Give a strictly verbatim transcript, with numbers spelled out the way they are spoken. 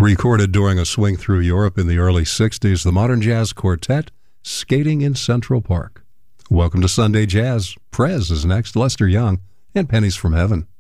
Recorded during a swing through Europe in the early sixties, the Modern Jazz Quartet, Skating in Central Park. Welcome to Sunday Jazz. Prez is next, Lester Young, and Pennies from Heaven.